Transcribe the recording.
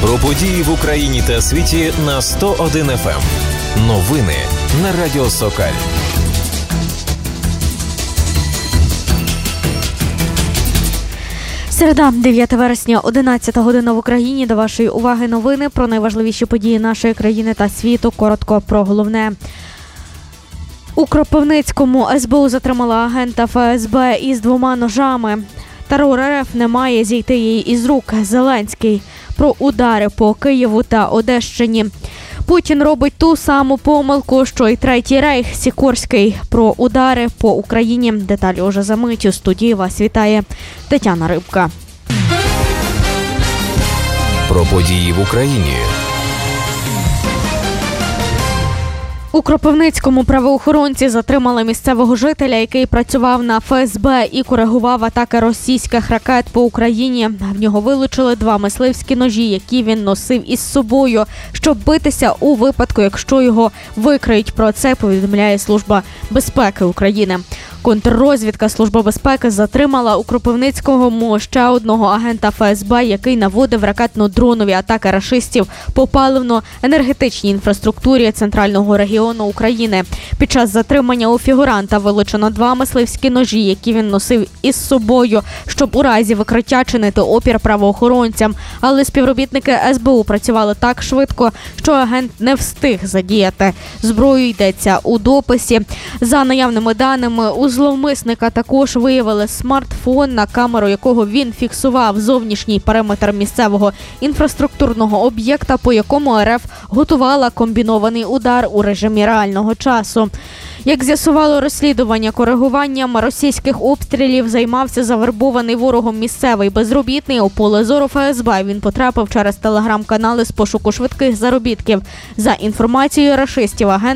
Про події в Україні та світі на 101 FM. Новини на Радіо Сокаль. Середа, 9 вересня, 11 година в Україні. До вашої уваги новини про найважливіші події нашої країни та світу. Коротко про головне. У Кропивницькому СБУ затримала агента ФСБ із 2 ножами. Терор РФ не має зійти їй із рук. Зеленський про удари по Києву та Одещині. Путін робить ту саму помилку, що й Третій рейх. Сікорський про удари по Україні. Деталі уже за мить. У студії вас вітає Тетяна Рибка. Про події в Україні. У Кропивницькому правоохоронці затримали місцевого жителя, який працював на ФСБ і коригував атаки російських ракет по Україні. В нього вилучили 2 мисливські ножі, які він носив із собою, щоб битися у випадку, якщо його викриють. Про це повідомляє Служба безпеки України. Контррозвідка Служби безпеки затримала у Кропивницькому ще одного агента ФСБ, який наводив ракетно-дронові атаки рашистів по паливно-енергетичній інфраструктурі Центрального регіону України. Під час затримання у фігуранта вилучено 2 мисливські ножі, які він носив із собою, щоб у разі викриття чинити опір правоохоронцям. Але співробітники СБУ працювали так швидко, що агент не встиг задіяти зброю, йдеться у дописі. За наявними даними, у зловмисника також виявили смартфон, на камеру якого він фіксував зовнішній периметр місцевого інфраструктурного об'єкта, по якому РФ готувала комбінований удар у режимі реального часу. Як з'ясувало розслідування, коригуванням російських обстрілів займався завербований ворогом місцевий безробітний. У поле зору ФСБ він потрапив через телеграм-канали з пошуку швидких заробітків. За інформацією рашистів, агент